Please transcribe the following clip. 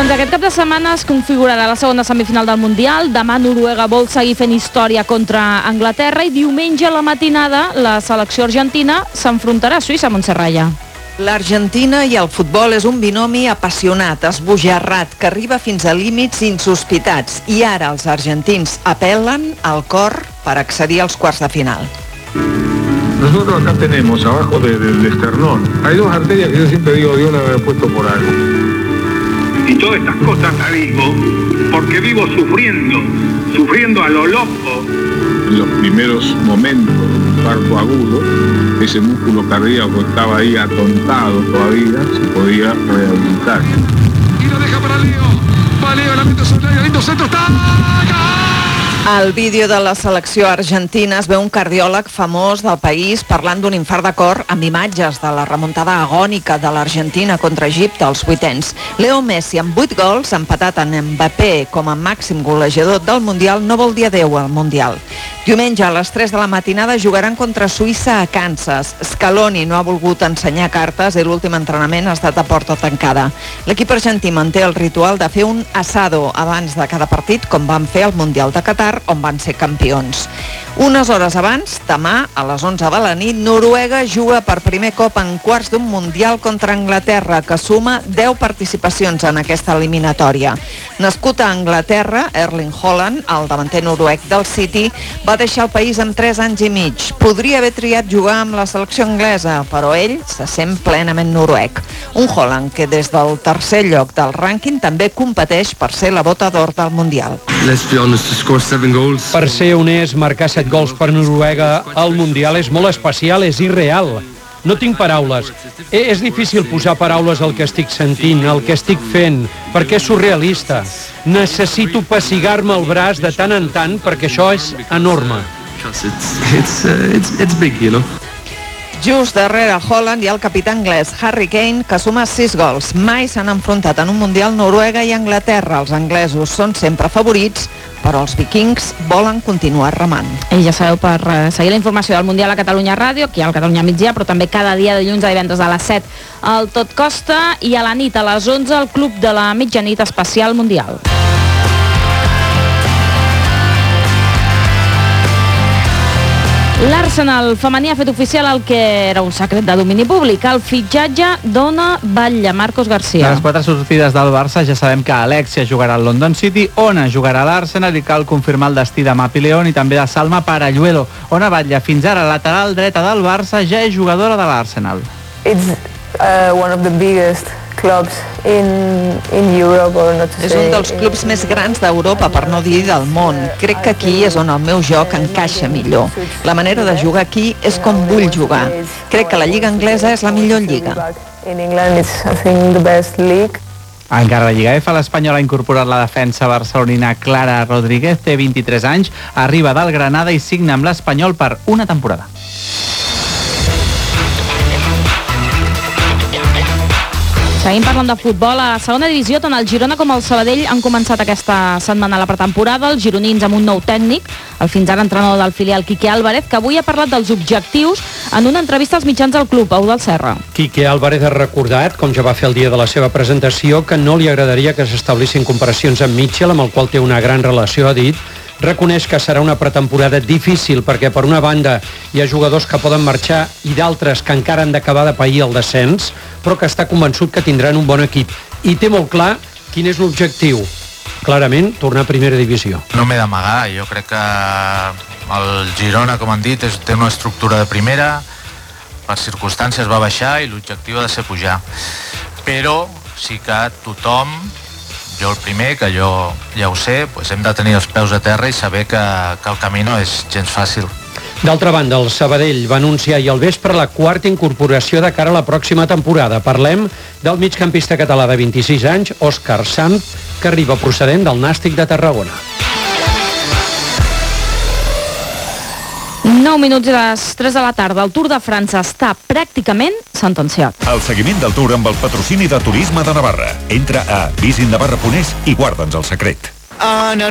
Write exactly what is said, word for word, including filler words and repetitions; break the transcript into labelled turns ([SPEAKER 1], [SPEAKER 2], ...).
[SPEAKER 1] Doncs aquest cap de setmana es configurarà la segona semifinal del Mundial. Demà Noruega vol seguir fent història contra Anglaterra i diumenge a la matinada la selecció argentina s'enfrontarà a Suïssa, Montse Raya.
[SPEAKER 2] L'Argentina i el futbol és un binomi apassionat, esbojarrat, que arriba fins a límits insospitats. I ara els argentins apel·len al cor per accedir als quarts de final.
[SPEAKER 3] Nosotros acá tenemos, abajo de, de, del esternón, hay dos arterias que yo siempre digo, Dios las había puesto por algo.
[SPEAKER 4] Y todas estas cosas las digo porque vivo sufriendo, sufriendo a lo loco.
[SPEAKER 3] En los primeros momentos del parto agudo, ese músculo cardíaco estaba ahí atontado todavía, se podía rehabilitar.
[SPEAKER 5] Y lo deja para Leo, va Leo, la mete sobre el lindo centro, está...
[SPEAKER 2] Al vídeo de la selecció argentina es veu un cardiòleg famós del país parlant d'un infart de cor amb imatges de la remuntada agònica de l'Argentina contra Egipte als vuitens. Leo Messi, amb vuit gols, empatat en Mbappé com a màxim golejador del Mundial, no vol dir adeu al Mundial. Diumenge a les tres de la matinada jugaran contra Suïssa a Kansas. Scaloni no ha volgut ensenyar cartes i l'últim entrenament ha estat a porta tancada. L'equip argentí manté el ritual de fer un asado abans de cada partit, com van fer al Mundial de Qatar, on van ser campions. Unes hores abans, demà, a les onze de la nit, Noruega juga per primer cop en quarts d'un Mundial contra Anglaterra, que suma deu participacions en aquesta eliminatòria. Nascut a Anglaterra, Erling Haaland, el davanter noruec del City, va deixar el país amb tres anys i mig. Podria haver triat jugar amb la selecció anglesa, però ell se sent plenament noruec. Un Haaland que des del tercer lloc del rànquing també competeix per ser la bota d'or del Mundial.
[SPEAKER 6] Per ser honest, marcar set gols per Noruega al Mundial és molt especial, és irreal. No tinc paraules. És difícil posar paraules al que estic sentint, al que estic fent, perquè és surrealista. Necessito pessigar-me el braç de tant en tant perquè això és enorme.
[SPEAKER 2] Just darrere Haaland hi ha el capità anglès Harry Kane, que suma sis gols. Mai s'han enfrontat en un Mundial Noruega i Anglaterra. Els anglesos són sempre favorits, però els vikings volen continuar remant.
[SPEAKER 1] I ja sabeu, per seguir la informació del Mundial a Catalunya Ràdio, aquí al Catalunya Migdia, però també cada dia de dilluns a divendres a les set al Tot Costa, i a la nit a les onze al Club de la Mitjanit Especial Mundial. L'Arsenal femení ha fet oficial el que era un secret de domini públic, el fitxatge d'Ona Batlle, Marcos García.
[SPEAKER 7] De les quatre sortides del Barça ja sabem que Alexia jugarà al London City, Ona jugarà a l'Arsenal i cal confirmar el destí de Mapi León i també de Salma Paralluelo. Ona Batlle, fins ara lateral dreta del Barça, ja és jugadora de l'Arsenal.
[SPEAKER 8] It's uh, one of the biggest clubs in, in Europe, or not to say.
[SPEAKER 2] És un dels clubs més grans d'Europa, per no dir del món. Crec que aquí és on el meu joc encaixa millor. La manera de jugar aquí és com vull jugar. Crec que la lliga anglesa és la millor lliga.
[SPEAKER 8] In England it's, I think, the best league.
[SPEAKER 7] Encara la Lliga F, l'Espanyol ha incorporat la defensa barcelonina Clara Rodríguez, té vint-i-tres anys, arriba del Granada i signa amb l'Espanyol per una temporada.
[SPEAKER 1] Seguim parlant de futbol. A segona divisió, tant el Girona com el Sabadell han començat aquesta setmana la pretemporada. Els gironins amb un nou tècnic, el fins ara entrenador del filial Quique Álvarez, que avui ha parlat dels objectius en una entrevista als mitjans del club, Pau del Serra.
[SPEAKER 6] Quique Álvarez ha recordat, com ja va fer el dia de la seva presentació, que no li agradaria que s'establissin comparacions amb Mitchell, amb el qual té una gran relació, ha dit. Reconeix que serà una pretemporada difícil perquè per una banda hi ha jugadors que poden marxar i d'altres que encara han d'acabar de pair el descens, però que està convençut que tindran un bon equip i té molt clar quin és l'objectiu. Clarament, tornar a primera divisió.
[SPEAKER 9] No m'he d'amagar, jo crec que el Girona, com han dit, és, té una estructura de primera, per circumstàncies va baixar i l'objectiu ha de ser pujar. Però sí que tothom, jo el primer, que jo ja ho sé, doncs hem de tenir els peus a terra i saber que, que el camí no és gens fàcil.
[SPEAKER 6] D'altra banda, el Sabadell va anunciar ahir al vespre la quarta incorporació de cara a la pròxima temporada. Parlem del migcampista català de vint-i-sis anys, Òscar Sanz, que arriba procedent del Nàstic de Tarragona.
[SPEAKER 1] nou minuts a les tres de la tarda. El Tour de França està pràcticament sentenciat.
[SPEAKER 10] El seguiment del Tour amb el patrocini de Turisme de Navarra. Entra a visit navarra punt es i guarda'ns el secret.
[SPEAKER 11] On a